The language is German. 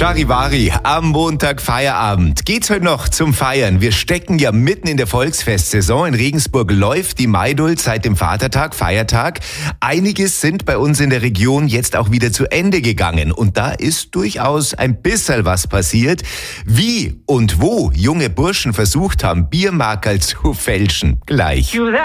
Charivari, am Montag Feierabend. Geht's heute noch zum Feiern? Wir stecken ja mitten in der Volksfestsaison. In Regensburg läuft die Maidult seit dem Vatertag, Feiertag. Einiges sind bei uns in der Region jetzt auch wieder zu Ende gegangen. Und da ist durchaus ein bisschen was passiert. Wie und wo junge Burschen versucht haben, Biermarkerl zu fälschen. Gleich.